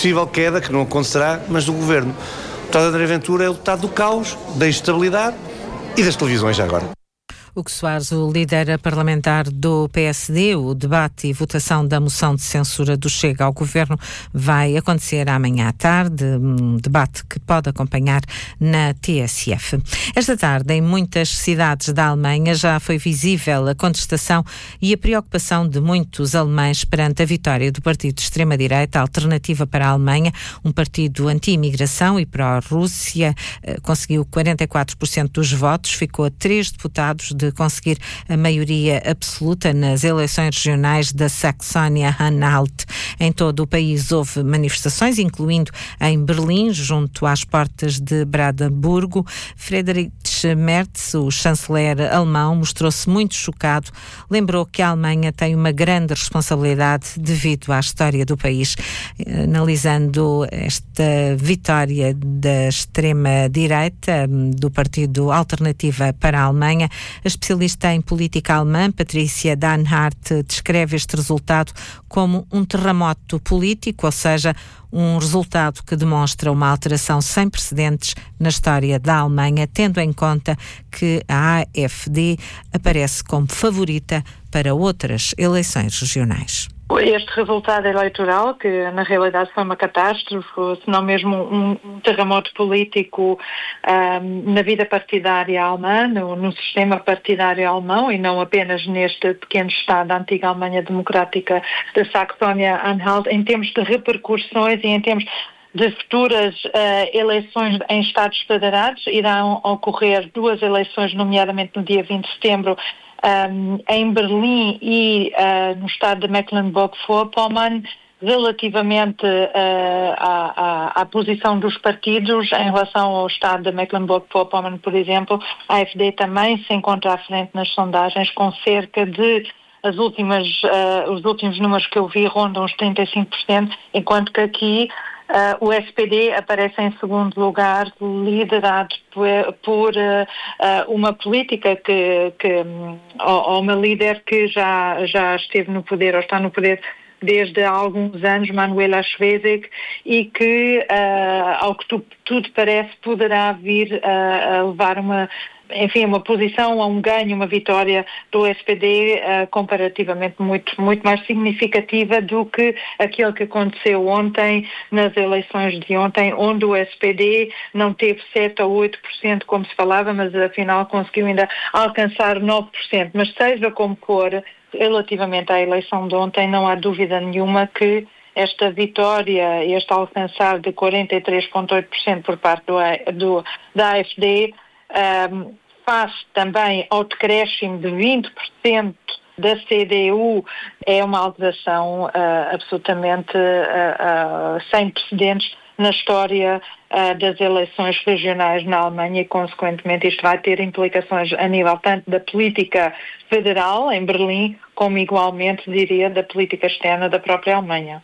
possível queda, que não acontecerá, mas do governo. O deputado André Ventura é o deputado do caos, da instabilidade e das televisões já agora. Hugo Soares, o líder parlamentar do PSD, o debate e votação da moção de censura do Chega ao Governo vai acontecer amanhã à tarde, um debate que pode acompanhar na TSF. Esta tarde, em muitas cidades da Alemanha, já foi visível a contestação e a preocupação de muitos alemães perante a vitória do partido de extrema-direita Alternativa para a Alemanha, um partido anti-imigração e pró-Rússia, conseguiu 44% dos votos, ficou a 3 deputados de conseguir a maioria absoluta nas eleições regionais da Saxónia-Anhalt. Em todo o país houve manifestações, incluindo em Berlim, junto às portas de Brandemburgo. Friedrich Merz, o chanceler alemão, mostrou-se muito chocado. Lembrou que a Alemanha tem uma grande responsabilidade devido à história do país. Analisando esta vitória da extrema-direita do partido Alternativa para a Alemanha, a especialista em política alemã, Patrícia Danhardt, descreve este resultado como um terremoto político, ou seja, um resultado que demonstra uma alteração sem precedentes na história da Alemanha, tendo em conta que a AfD aparece como favorita para outras eleições regionais. Este resultado eleitoral, que na realidade foi uma catástrofe, se não mesmo um terremoto político na vida partidária alemã, no sistema partidário alemão, e não apenas neste pequeno estado da antiga Alemanha Democrática da Saxónia-Anhalt, em termos de repercussões e em termos de futuras eleições em Estados federados. Irão ocorrer 2 eleições, nomeadamente no dia 20 de setembro, em Berlim e no estado de Mecklenburg-Vorpommern, relativamente à posição dos partidos em relação ao estado de Mecklenburg-Vorpommern, por exemplo. A AfD também se encontra à frente nas sondagens, com cerca de os últimos números que eu vi rondam os 35%, enquanto que aqui o SPD aparece em segundo lugar, liderado por uma política ou uma líder que já esteve no poder, ou está no poder desde há alguns anos, Manuela Schwesig, e que, ao que tudo parece, poderá vir a levar uma posição, a um ganho, uma vitória do SPD comparativamente muito mais significativa do que aquilo que aconteceu ontem, nas eleições de ontem, onde o SPD não teve 7 ou 8%, como se falava, mas afinal conseguiu ainda alcançar 9%. Mas seja como for, relativamente à eleição de ontem, não há dúvida nenhuma que esta vitória, este alcançar de 43,8% por parte da AfD, face também ao decréscimo de 20% da CDU, é uma alteração absolutamente sem precedentes na história das eleições regionais na Alemanha, e consequentemente isto vai ter implicações a nível tanto da política federal em Berlim, como igualmente, diria, da política externa da própria Alemanha.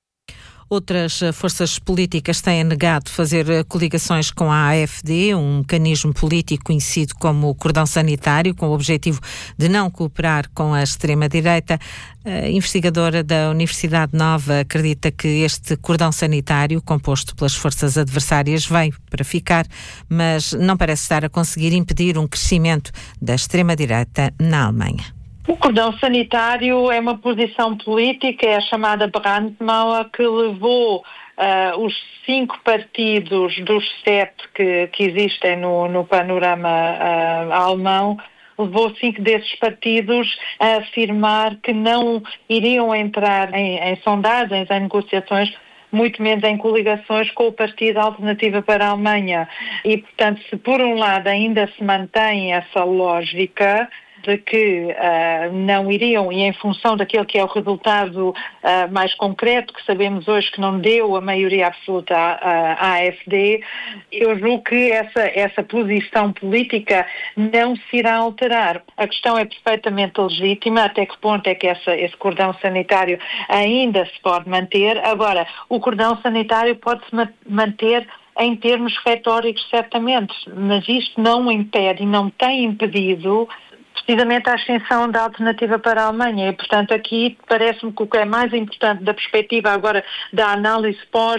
Outras forças políticas têm negado fazer coligações com a AfD, um mecanismo político conhecido como o cordão sanitário, com o objetivo de não cooperar com a extrema-direita. A investigadora da Universidade Nova acredita que este cordão sanitário, composto pelas forças adversárias, veio para ficar, mas não parece estar a conseguir impedir um crescimento da extrema-direita na Alemanha. O cordão sanitário é uma posição política, é a chamada Brandmauer, que levou os 5 partidos dos 7 que existem no panorama alemão, levou 5 desses partidos a afirmar que não iriam entrar em sondagens, em negociações, muito menos em coligações com o Partido Alternativa para a Alemanha. E, portanto, se por um lado ainda se mantém essa lógica de que não iriam, e em função daquele que é o resultado mais concreto, que sabemos hoje que não deu a maioria absoluta à AfD, eu julgo que essa posição política não se irá alterar. A questão é perfeitamente legítima, até que ponto é que esse cordão sanitário ainda se pode manter. Agora, o cordão sanitário pode-se manter em termos retóricos, certamente, mas isto não impede e não tem impedido precisamente a ascensão da Alternativa para a Alemanha, e portanto aqui parece-me que o que é mais importante da perspectiva agora da análise